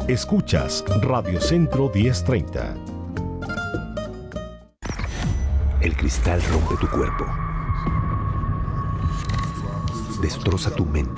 Escuchas Radio Centro 1030. El cristal rompe tu cuerpo. Destroza tu mente.